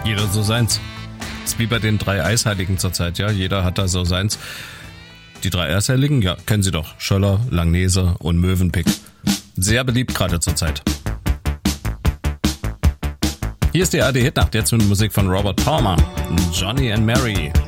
Jeder so seins. Ist wie bei den 3 Eisheiligen zurzeit, ja. Jeder hat da so seins. Die 3 Eisheiligen, ja, kennen Sie doch. Schöller, Langnese und Mövenpick. Sehr beliebt gerade zurzeit. Hier ist die ARD Hitnacht, jetzt mit Musik von Robert Palmer. Johnny and Mary.